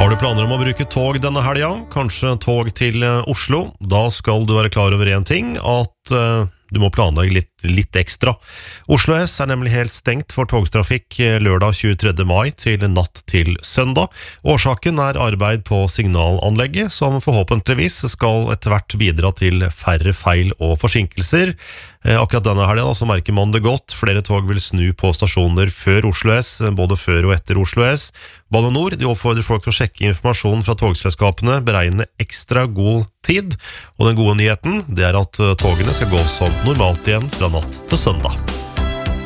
Har du planer om å bruke tog denne helgen? Kanskje tog til Oslo? Da skal du være klar over en ting, at du må planlegge litt ekstra. Oslo S er nemlig helt stengt for togstrafikk lørdag 23. mai til natt til søndag. Årsaken er arbeid på signalanlegget, som forhåpentligvis skal etter hvert bidra til færre feil og forsinkelser. Akkurat denne helgen så merker man det godt. Flere tog vil snu på stasjoner før Oslo S, både før og etter Oslo S. Bane Nor de oppfordrer folk til å sjekke informasjon fra togselskapene, beregne ekstra god tid. Og den gode nyheten det er at togene skal gå som normalt igjen fra natt til søndag.